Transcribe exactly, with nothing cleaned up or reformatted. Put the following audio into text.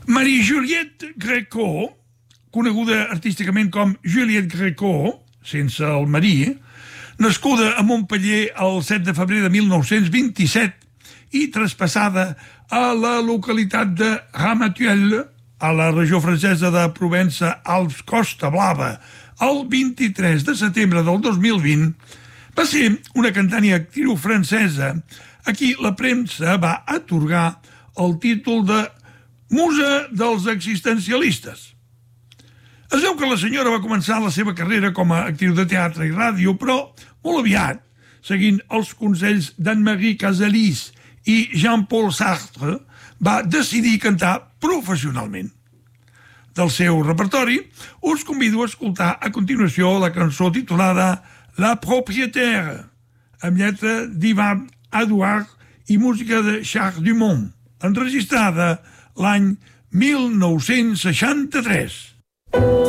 Marie-Juliette Gréco, coneguda artísticament com Juliette Gréco, sense el Marie, nascuda a Montpeller el set de febrer de mil nou-cents vint-i-set i traspassada a la localitat de Ramatuelle, a la regió francesa de Provença-Alpes-Costa Blava, el vint-i-tres de setembre del dos mil vint, va ser una cantant i actriu francesa a qui la premsa va atorgar el títol de Musa dels existencialistes. Es veu que la senyora va començar la seva carrera com a actriu de teatre i ràdio, però molt aviat, seguint els consells d'Anne-Marie Cazalis i Jean-Paul Sartre, va decidir cantar professionalment. Del seu repertori, us convido a escoltar a continuació la cançó titulada La Propriétaire, amb lletra d'Ivan Edouard i música de Charles Dumont, enregistrada l'any mil nou-cents seixanta-tres.